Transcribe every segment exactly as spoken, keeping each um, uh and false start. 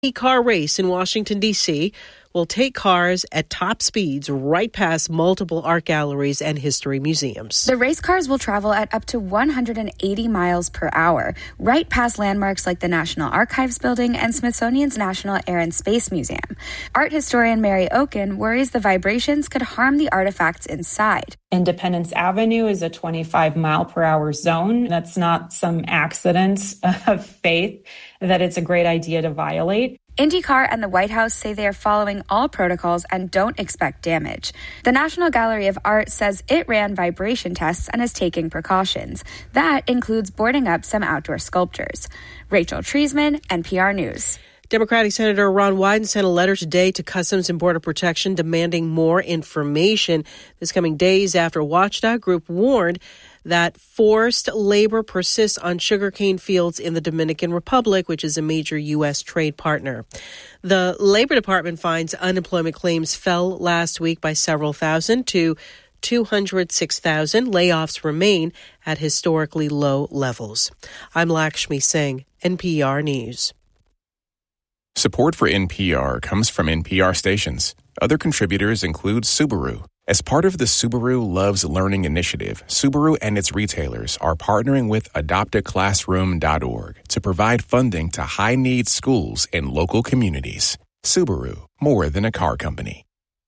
car race in Washington, D C will take cars at top speeds right past multiple art galleries and history museums. The race cars will travel at up to one hundred eighty miles per hour, right past landmarks like the National Archives Building and Smithsonian's National Air and Space Museum. Art historian Mary Oken worries the vibrations could harm the artifacts inside. Independence Avenue is a twenty-five mile per hour zone. That's not some accident of faith that it's a great idea to violate. IndyCar and the White House say they are following all protocols and don't expect damage. The National Gallery of Art says it ran vibration tests and is taking precautions. That includes boarding up some outdoor sculptures. Rachel Treisman, N P R News. Democratic Senator Ron Wyden sent a letter today to Customs and Border Protection demanding more information. This coming days after a watchdog group warned that forced labor persists on sugarcane fields in the Dominican Republic, which is a major U S trade partner. The Labor Department finds unemployment claims fell last week by several thousand to two hundred six thousand. Layoffs remain at historically low levels. I'm Lakshmi Singh, N P R News. Support for N P R comes from N P R stations. Other contributors include Subaru. As part of the Subaru Loves Learning initiative, Subaru and its retailers are partnering with adopt a classroom dot org to provide funding to high-needs schools in local communities. Subaru, more than a car company.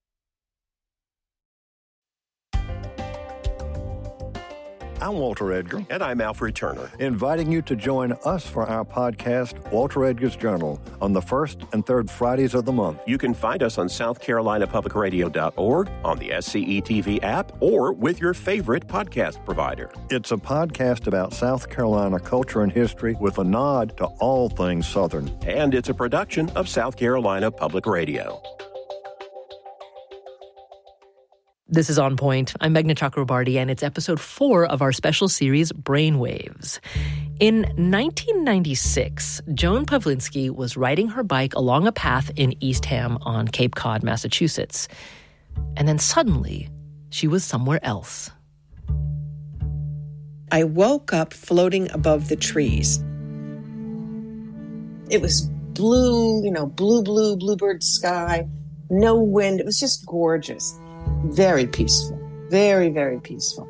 I'm Walter Edgar. And I'm Alfred Turner. Inviting you to join us for our podcast, Walter Edgar's Journal, on the first and third Fridays of the month. You can find us on South Carolina Public Radio dot org, on the S C E T V app, or with your favorite podcast provider. It's a podcast about South Carolina culture and history with a nod to all things Southern. And it's a production of South Carolina Public Radio. This is On Point. I'm Meghna Chakrabarty, and it's episode four of our special series, Brainwaves. In nineteen ninety-six, Joan Pawlinski was riding her bike along a path in Eastham on Cape Cod, Massachusetts. And then suddenly, she was somewhere else. I woke up floating above the trees. It was blue, you know, blue, blue, bluebird sky, no wind. It was just gorgeous. Very peaceful. Very, very peaceful.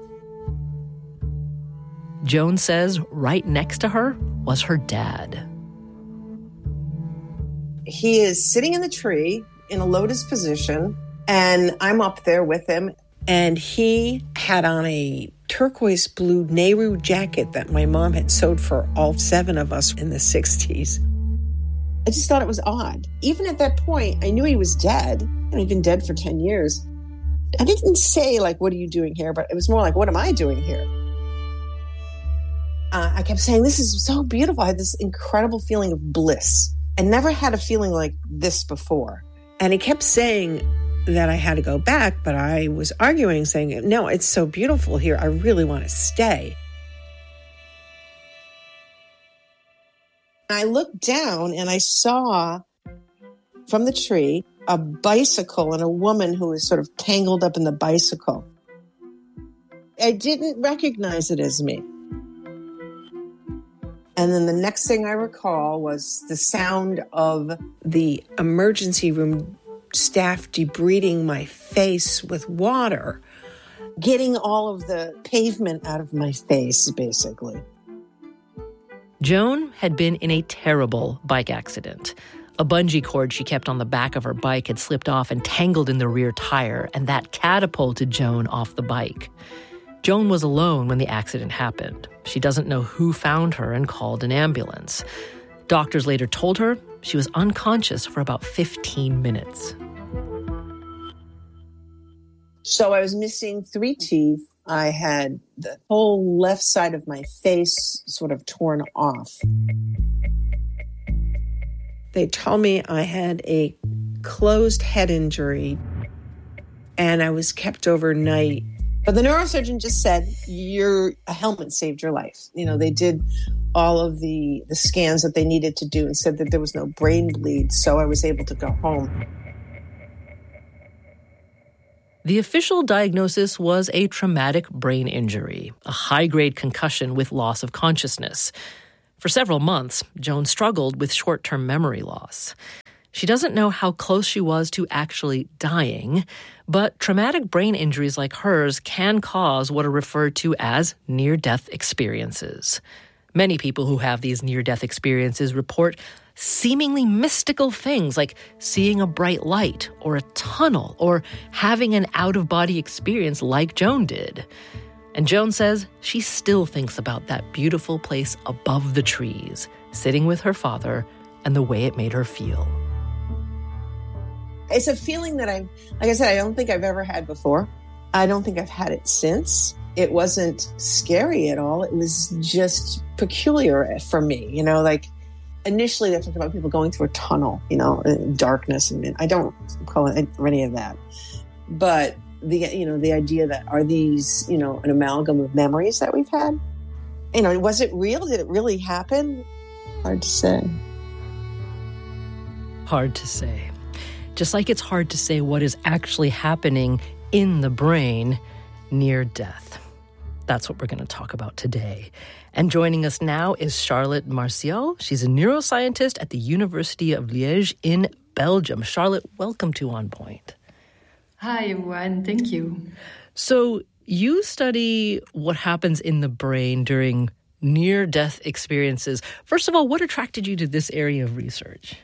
Joan says right next to her was her dad. He is sitting in the tree in a lotus position, and I'm up there with him. And he had on a turquoise blue Nehru jacket that my mom had sewed for all seven of us in the sixties. I just thought it was odd. Even at that point, I knew he was dead, and he'd been dead for ten years. I didn't say, like, what are you doing here? But it was more like, what am I doing here? Uh, I kept saying, this is so beautiful. I had this incredible feeling of bliss. I never had a feeling like this before. And he kept saying that I had to go back, but I was arguing, saying, no, it's so beautiful here. I really want to stay. I looked down and I saw from the tree a bicycle and a woman who was sort of tangled up in the bicycle. I didn't recognize it as me. And then the next thing I recall was the sound of the emergency room staff debriding my face with water, getting all of the pavement out of my face, basically. Joan had been in a terrible bike accident. A bungee cord she kept on the back of her bike had slipped off and tangled in the rear tire, and that catapulted Joan off the bike. Joan was alone when the accident happened. She doesn't know who found her and called an ambulance. Doctors later told her she was unconscious for about fifteen minutes. So I was missing three teeth. I had the whole left side of my face sort of torn off. They told me I had a closed head injury and I was kept overnight. But the neurosurgeon just said, your a helmet saved your life. You know, they did all of the, the scans that they needed to do and said that there was no brain bleed, so I was able to go home. The official diagnosis was a traumatic brain injury, a high-grade concussion with loss of consciousness. For several months, Joan struggled with short-term memory loss. She doesn't know how close she was to actually dying, but traumatic brain injuries like hers can cause what are referred to as near-death experiences. Many people who have these near-death experiences report seemingly mystical things like seeing a bright light or a tunnel or having an out-of-body experience like Joan did. And Joan says she still thinks about that beautiful place above the trees, sitting with her father, and the way it made her feel. It's a feeling that I've, like I said, I don't think I've ever had before. I don't think I've had it since. It wasn't scary at all. It was just peculiar for me, you know, like initially they talked about people going through a tunnel, you know, darkness. And I don't call it any of that. But the, you know, the idea that are these, you know, an amalgam of memories that we've had? You know, was it real? Did it really happen? Hard to say. Hard to say. Just like it's hard to say what is actually happening in the brain near death. That's what we're going to talk about today. And joining us now is Charlotte Martial. She's a neuroscientist at the University of Liège in Belgium. Charlotte, welcome to On Point. Hi, everyone. Thank you. So you study what happens in the brain during near-death experiences. First of all, what attracted you to this area of research?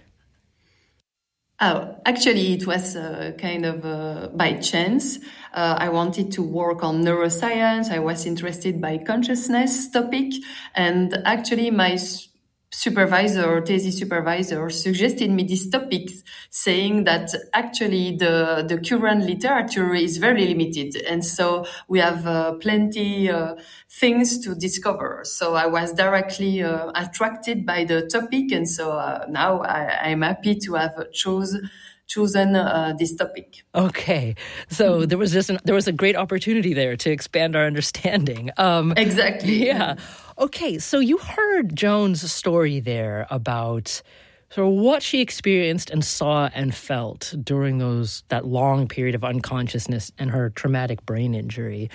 Oh, actually, it was uh, kind of uh, by chance. Uh, I wanted to work on neuroscience. I was interested by consciousness topic. And actually, my s- supervisor, thesis supervisor, suggested me these topics, saying that actually the, the current literature is very limited. And so we have uh, plenty uh, things to discover. So I was directly uh, attracted by the topic. And so uh, now I, I'm happy to have chose, chosen uh, this topic. Okay. So mm-hmm. there was just an, there was a great opportunity there to expand our understanding. Um, exactly. Yeah. Okay. So you heard Joan's story there about sort of what she experienced and saw and felt during those that long period of unconsciousness and her traumatic brain injury.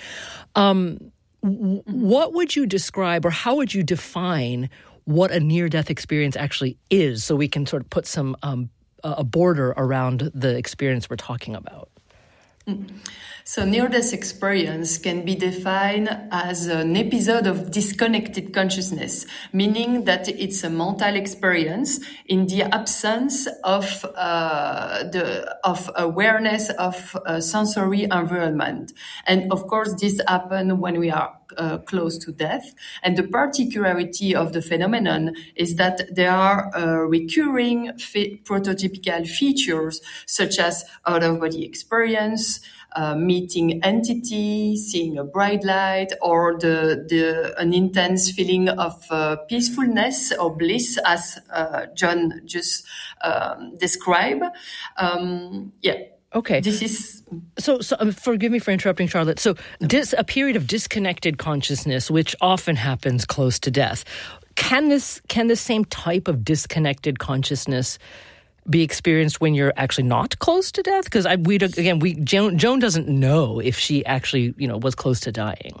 Um, w- what would you describe, or how would you define what a near-death experience actually is, so we can sort of put some um, a border around the experience we're talking about? Mm. So near-death experience can be defined as an episode of disconnected consciousness, meaning that it's a mental experience in the absence of uh, the of awareness of a sensory environment. And of course, this happens when we are uh, close to death. And the particularity of the phenomenon is that there are uh, recurring fe- prototypical features such as out-of-body experience, Uh, meeting entity, seeing a bright light, or the, the an intense feeling of uh, peacefulness or bliss, as uh, John just um, described. Um, yeah. Okay. This is so. So um, forgive me for interrupting, Charlotte. So, dis, a period of disconnected consciousness, which often happens close to death, can this can the same type of disconnected consciousness be experienced when you're actually not close to death? Because I, we again, we Joan, Joan doesn't know if she actually, you know, was close to dying.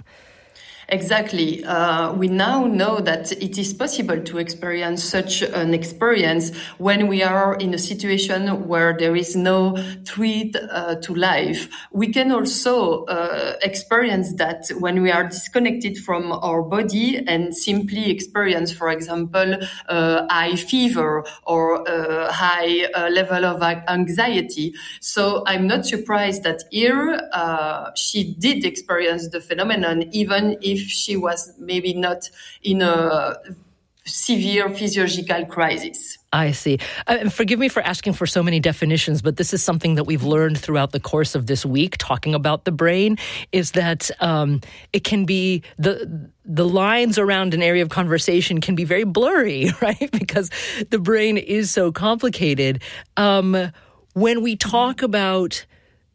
Exactly. Uh, we now know that it is possible to experience such an experience when we are in a situation where there is no threat uh, to life. We can also uh, experience that when we are disconnected from our body and simply experience, for example, uh, high fever or a high uh, level of anxiety. So I'm not surprised that here uh, she did experience the phenomenon, even if if she was maybe not in a severe physiological crisis. I see. Uh, and forgive me for asking for so many definitions, but this is something that we've learned throughout the course of this week, talking about the brain, is that um, it can be, the the lines around an area of conversation can be very blurry, right? Because the brain is so complicated. Um, when we talk about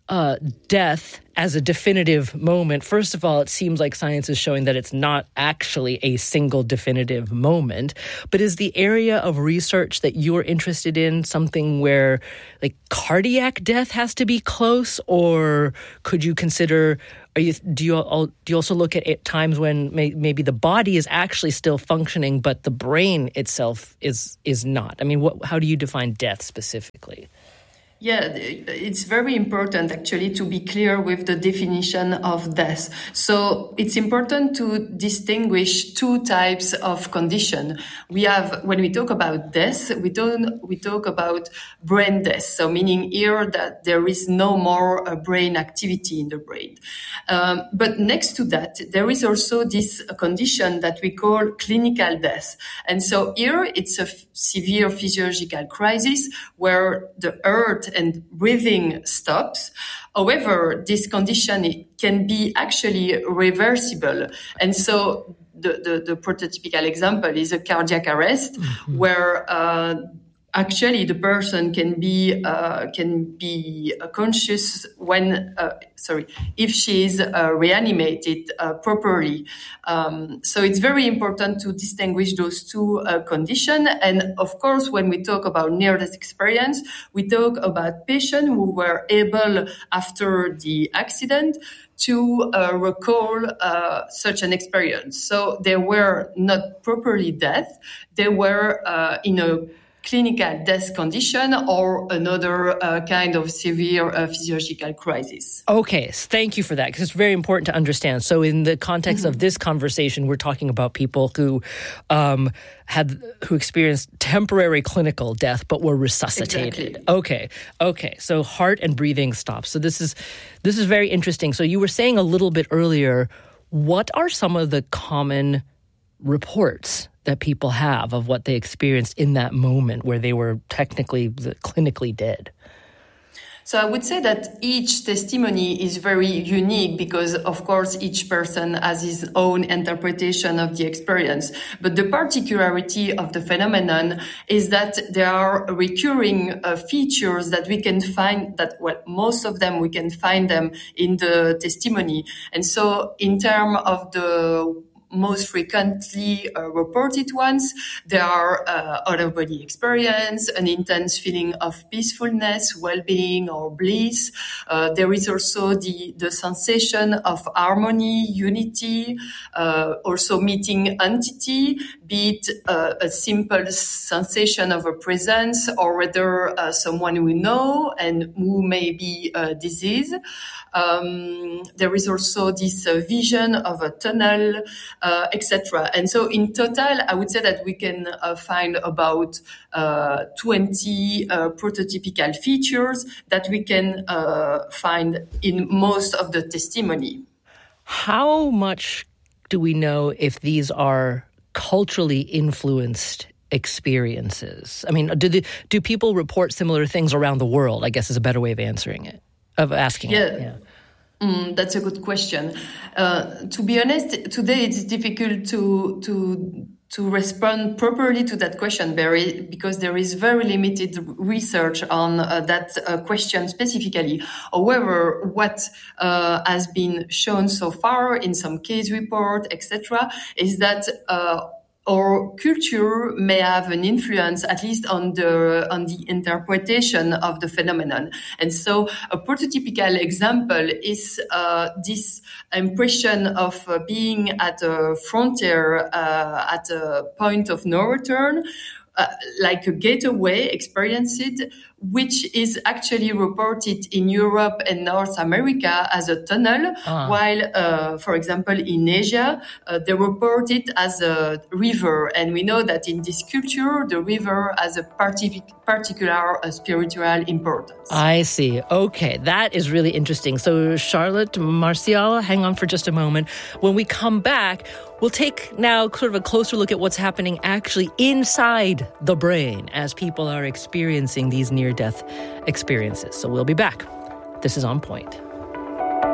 uh, death as a definitive moment, first of all, it seems like science is showing that it's not actually a single definitive moment. But is the area of research that you're interested in something where like cardiac death has to be close, or could you consider? Are you do you do you also look at it times when may, maybe the body is actually still functioning, but the brain itself is is not? I mean, what, how do you define death specifically? Yeah, it's very important actually to be clear with the definition of death. So it's important to distinguish two types of condition. We have, when we talk about death, we don't, we talk about brain death. So meaning here that there is no more uh, brain activity in the brain. Um, but next to that, there is also this condition that we call clinical death. And so here it's a f- severe physiological crisis where the heart and breathing stops. However, this condition it can be actually reversible. And so the, the, the prototypical example is a cardiac arrest mm-hmm. where uh, actually the person can be uh, can be uh, conscious when uh, sorry if she is uh, reanimated uh, properly. Um, so it's very important to distinguish those two uh, conditions. And of course, when we talk about near-death experience, we talk about patients who were able after the accident to uh, recall uh, such an experience. So they were not properly dead; they were uh, in a clinical death condition or another uh, kind of severe uh, physiological crisis. Okay, thank you for that, because it's very important to understand. So in the context mm-hmm. of this conversation, we're talking about people who um, had who experienced temporary clinical death but were resuscitated. Exactly. Okay, okay. So heart and breathing stops. So this is this is very interesting. So you were saying a little bit earlier, what are some of the common reports that people have of what they experienced in that moment where they were technically, clinically dead? So I would say that each testimony is very unique because, of course, each person has his own interpretation of the experience. But the particularity of the phenomenon is that there are recurring uh, features that we can find that, well, most of them, we can find them in the testimony. And so in terms of the most frequently uh, reported ones, there are uh, out-of-body experience, an intense feeling of peacefulness, well-being, or bliss. Uh, there is also the, the sensation of harmony, unity, uh, also meeting entity, be it uh, a simple sensation of a presence or whether uh, someone we know and who may be uh, diseased. Um, there is also this uh, vision of a tunnel, uh, et cetera. And so in total, I would say that we can uh, find about uh, twenty uh, prototypical features that we can uh, find in most of the testimony. How much do we know if these are culturally influenced experiences? I mean, do the, do people report similar things around the world, I guess is a better way of answering it. Of asking yeah. it, yeah. Mm, that's a good question. Uh, to be honest, today it's difficult to to to respond properly to that question, Barry, because there is very limited research on uh, that uh, question specifically. However, what uh, has been shown so far in some case report, et cetera, is that uh, our culture may have an influence, at least on the on the interpretation of the phenomenon. And so, a prototypical example is uh, this impression of uh, being at a frontier, uh, at a point of no return, uh, like a getaway experience, which is actually reported in Europe and North America as a tunnel, uh-huh. while, uh, for example, in Asia, uh, they report it as a river. And we know that in this culture, the river has a partic- particular uh, spiritual importance. I see. Okay, that is really interesting. So, Charlotte, Martial, hang on for just a moment. When we come back, we'll take now sort of a closer look at what's happening actually inside the brain as people are experiencing these near-death experiences. So we'll be back. This is On Point.